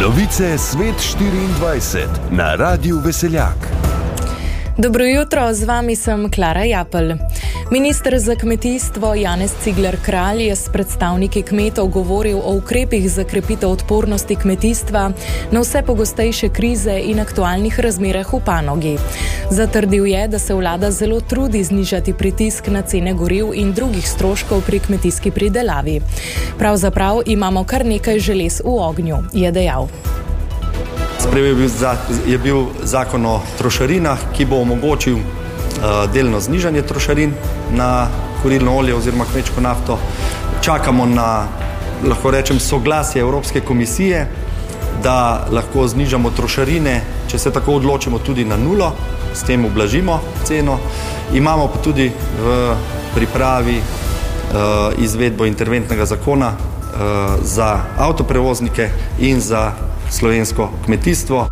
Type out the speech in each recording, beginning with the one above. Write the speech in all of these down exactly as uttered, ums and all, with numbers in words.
Novice Svet štiriindvajset na Radiu Veseljak. Dobro jutro, z vami sem Klara Japelj. Minister za kmetijstvo Janez Cigler Kralj je s predstavniki kmetov govoril o ukrepih za krepitev odpornosti kmetijstva na vse pogostejše krize in aktualnih razmerah v panogi. Zatrdil je, da se vlada zelo trudi znižati pritisk na cene goriv in drugih stroškov pri kmetijski pridelavi. Pravzaprav imamo kar nekaj želez v ognju, je dejal. Sprejel je bil zakon o trošarinah, ki bo omogočil uh, delno znižanje trošarin na kurilno olje oziroma kmečko nafto. Čakamo na, lahko rečem, soglasje Evropske komisije, da lahko znižamo trošarine, če se tako odločimo, tudi na nulo, s tem ublažimo ceno. Imamo pa tudi v pripravi uh, izvedbo interventnega zakona uh, za avtoprevoznike in za slovensko kmetijstvo.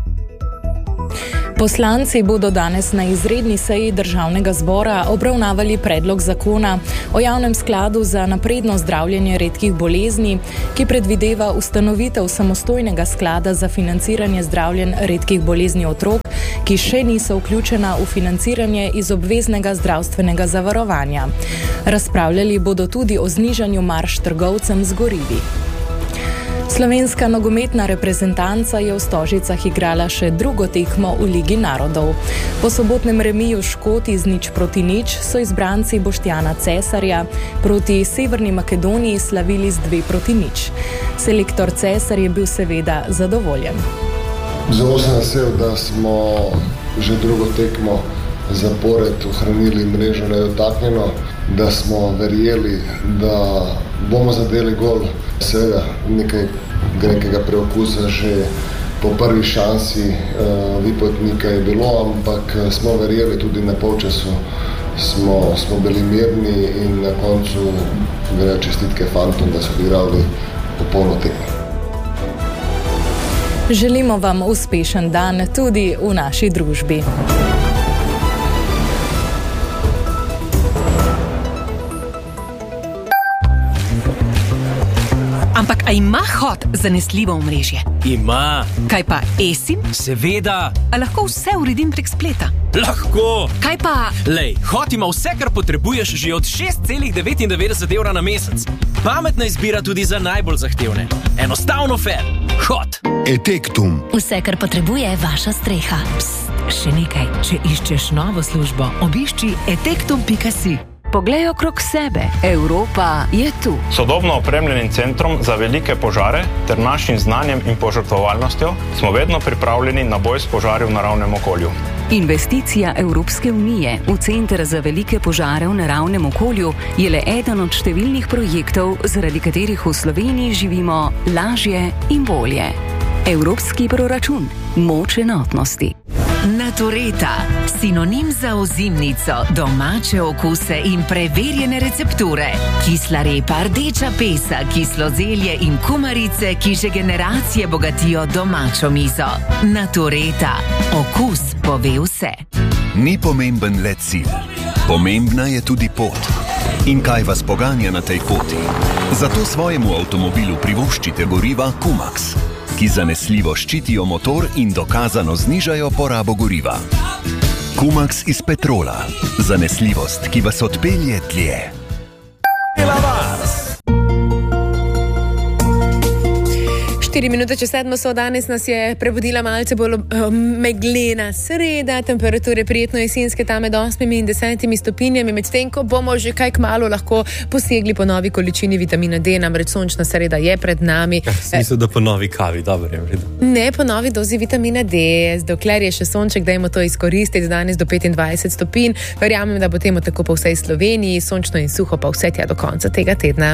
Poslanci bodo danes na izredni seji Državnega zbora obravnavali predlog zakona o javnem skladu za napredno zdravljenje redkih bolezni, ki predvideva ustanovitev samostojnega sklada za financiranje zdravljenj redkih bolezni otrok, ki še niso vključena v financiranje iz obveznega zdravstvenega zavarovanja. Razpravljali bodo tudi o znižanju marž trgovcem z gorivi. Slovenska nogometna reprezentanca je v Stožicah igrala še drugo tekmo v Ligi narodov. Po sobotnem remiju Škoti z nič proti nič so izbranci Boštjana Cesarja proti Severni Makedoniji slavili z dve proti nič. Selektor Cesar je bil seveda zadovoljen. Zelo sem vesel, da smo že drugo tekmo zapored ohranili mrežo nedotaknjeno, da smo verjeli, da bomo zadeli gol. Seveda nekaj nekega preokusa že po prvi šansi uh, Vipotnika je bilo, ampak smo verjeli tudi na polčasu, smo, smo bili mirni in na koncu gre čestitke fantom, da so igrali popolno tekmo. Želimo vam uspešen dan tudi v naši družbi. Ampak a ima Hot zanesljivo omrežje? Ima. Kaj pa eSIM? Seveda. A lahko vse uredim prek spleta? Lahko. Kaj pa... Lej, Hot ima vse, kar potrebuješ že od šest celih devetindevetdeset evra na mesec. Pametna izbira tudi za najbolj zahtevne. Enostavno fair. Hot. Etektum. Vse, kar potrebuje vaša streha. Psst, še nekaj. Če iščeš novo službo, obišči etektum pika si. Poglej okrog sebe. Evropa je tu. Sodobno opremljenim centrom za velike požare ter našim znanjem in požrtvovalnostjo smo vedno pripravljeni na boj s požari v naravnem okolju. Investicija Evropske unije v Center za velike požare v naravnem okolju je le eden od številnih projektov, zaradi katerih v Sloveniji živimo lažje in bolje. Evropski proračun. Moč enotnosti. Natureta, sinonim za ozimnico, domače okuse in preverjene recepture. Kisla repa, rdeča pesa, kislo zelje in kumarice, ki že generacije bogatijo domačo mizo. Natureta, okus pove vse. Ni pomemben le cilj, pomembna je tudi pot. In kaj vas poganja na tej poti? Zato svojemu avtomobilu privoščite goriva Kumax, ki zanesljivo ščitijo motor in dokazano znižajo porabo goriva. Kumax iz petrola. Zanesljivost, ki vas odpelje dlje. štiri minute čez sedmo so, danes nas je prebudila malce bolj uh, meglena sreda, temperature prijetno jesenske tam med osmimi in desetimi stopinjami, medtem ko bomo že kaj kmalu lahko posegli po novi količini vitamina D, namreč sončna sreda je pred nami. Ja, smisel, da po novi kavi, dobro je vredo. Ne, po novi dozi vitamina D, dokler je še sonček, dajmo to izkoristiti, danes do petindvajset stopinj, verjamem, da bo temu tako po vsej Sloveniji, sončno in suho pa vse tja do konca tega tedna.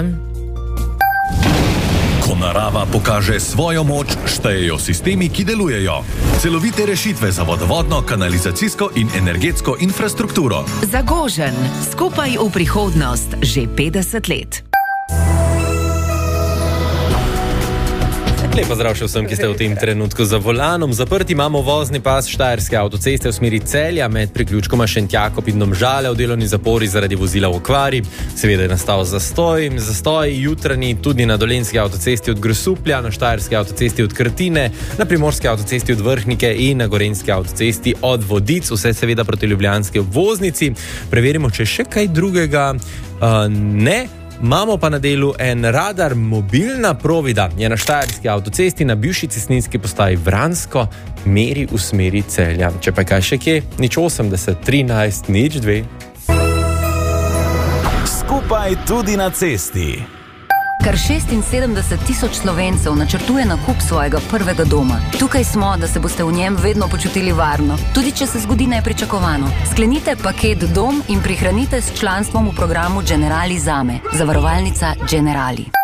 Ko narava pokaže svojo moč, štejejo sistemi, ki delujejo. Celovite rešitve za vodovodno, kanalizacijsko in energetsko infrastrukturo. Zagožen, skupaj v prihodnost, že petdeset let. Lepo zdrav še vsem, ki ste v tem trenutku za volanom. Zaprti imamo vozni pas Štajerske avtoceste v smeri Celja med priključkoma Šentjakov in Domžale v delovni zapori zaradi vozila v okvari. Seveda je nastal zastoj. Zastoj jutranji tudi na Dolenjski avtocesti od Grosuplja, na Štajerski avtocesti od Krtine, na Primorski avtocesti od Vrhnike in na Gorenjski avtocesti od Vodic. Vse seveda proti ljubljanski obvoznici. Preverimo, če še kaj drugega uh, ne. Imamo pa na delu en radar. Mobilna provida je na Štajerski avtocesti na bivši cestninski postaji Vransko, meri v smeri Celja. Če pa kaj še kje, nič osemdeset, trinajst, nič dve. Skupaj tudi na cesti. Kar šestinsedemdeset tisoč Slovencev načrtuje nakup svojega prvega doma. Tukaj smo, da se boste v njem vedno počutili varno, tudi če se zgodi nepričakovano. Sklenite paket Dom in prihranite s članstvom v programu Generali Zame. Zavarovalnica Generali.